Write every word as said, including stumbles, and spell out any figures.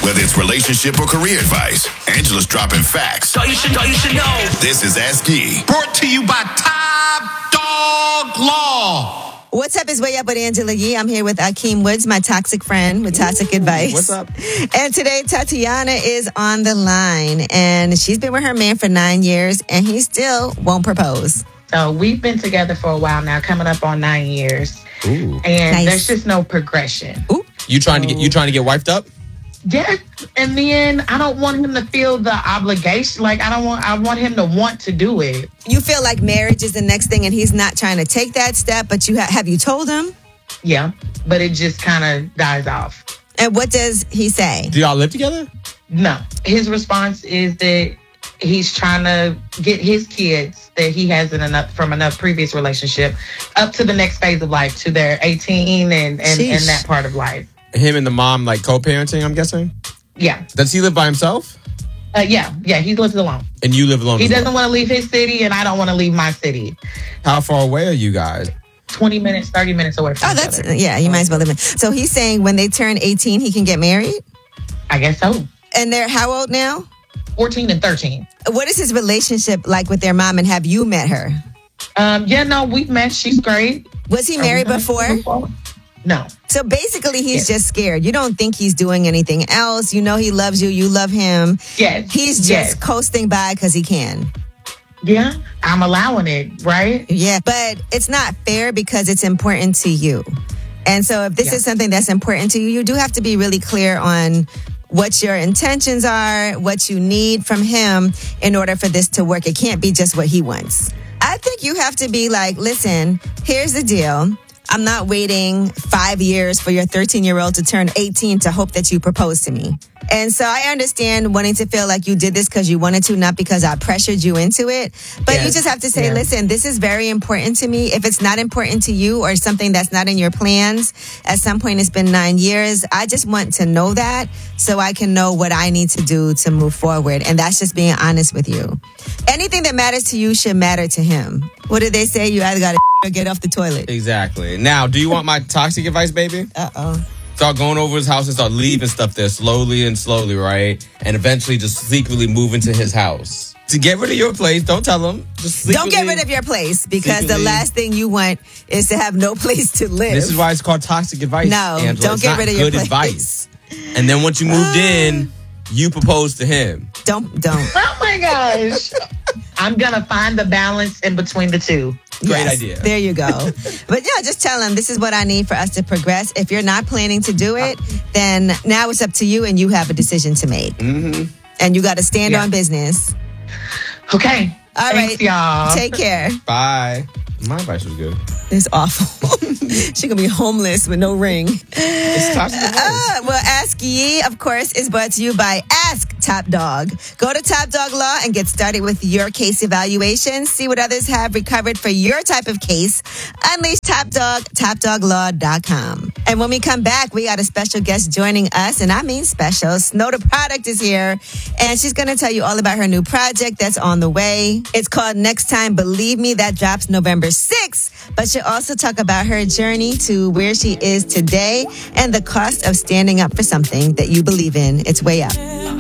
Whether it's relationship or career advice, Angela's dropping facts. So you should know, you should know. This is Ask Yee. Brought to you by Top Dog Law. What's up? Is Way Up with Angela Yee. I'm here with Akeem Woods, my toxic friend with toxic Ooh, advice. what's up? And today, Tatiana is on the line, and she's been with her man for nine years, and he still won't propose. So we've been together for a while now, coming up on nine years, Ooh. and Nice. there's just no progression. Ooh. You trying to get you trying to get wiped up? Yes, and then I don't want him to feel the obligation. Like I don't want, I want him to want to do it. You feel like marriage is the next thing, and he's not trying to take that step, but you ha- have you told him? Yeah, but it just kind of dies off. And what does he say? Do y'all live together? No, his response is that he's trying to get his kids that he has in enough from another previous relationship up to the next phase of life, to their eighteen and and, Sheesh. and that part of life. Him and the mom like co-parenting, I'm guessing? Yeah, Does he live by himself? uh, yeah, yeah. He lives alone. And you live alone He as well? doesn't want to leave his city, and I don't want to leave my city. How far away are you guys? twenty minutes, thirty minutes away from Oh, each that's, other. yeah, you might as well live in. So he's saying when they turn eighteen, he can get married? I guess so. And they're how old now? fourteen and thirteen. What is his relationship like with their mom, and have you met her? Um, yeah, no, we've met. She's great. Was he married before? No. So basically, he's Yes. just scared. You don't think he's doing anything else. You know he loves you. You love him. Yes. He's just Yes. coasting by because he can. Yeah, I'm allowing it, right? Yeah, but it's not fair because it's important to you. And so if this Yeah. is something that's important to you, you do have to be really clear on what your intentions are, what you need from him in order for this to work. It can't be just what he wants. I think you have to be like, listen, here's the deal. I'm not waiting five years for your thirteen-year-old to turn eighteen to hope that you propose to me. And so I understand wanting to feel like you did this because you wanted to, not because I pressured you into it. But you Yes. just have to say, Yeah. listen, this is very important to me. If it's not important to you or something that's not in your plans, at some point it's been nine years, I just want to know that so I can know what I need to do to move forward. And that's just being honest with you. Anything that matters to you should matter to him. What did they say? You either got to or get off the toilet. Exactly. Now, do you want my toxic advice, baby? Uh-oh. Start going over his house and start leaving stuff there slowly and slowly, right? And eventually just secretly move into his house. To get rid of your place, don't tell him. Just Don't get secretly- rid of your place because the secretly- last thing you want is to have no place to live. This is why it's called toxic advice. No, Angela. don't It's get not rid of your good place. advice. And then once you moved in, you propose to him. Don't, don't. Oh my gosh. I'm going to find the balance in between the two. Great Yes, idea. There you go. But yeah, just tell him this is what I need for us to progress. If you're not planning to do it, then now it's up to you and you have a decision to make. Mm-hmm. And you got to stand Yeah. on business. Okay. All Thanks, right. y'all. Take care. Bye. My advice was good. It's awful. She gonna be homeless with no ring. It's toxic advice. Uh, well, Ask Yee, of course, is brought to you by Ask Top Dog. Go to Top Dog Law and get started with your case evaluation. See what others have recovered for your type of case. Unleash Top Dog, top dog law dot com. And when we come back, we got a special guest joining us, and I mean special. Snow the Product is here, and she's going to tell you all about her new project that's on the way. It's called Next Time Believe Me. That drops November sixth, but she'll also talk about her journey to where she is today and the cost of standing up for something that you believe in. It's Way Up.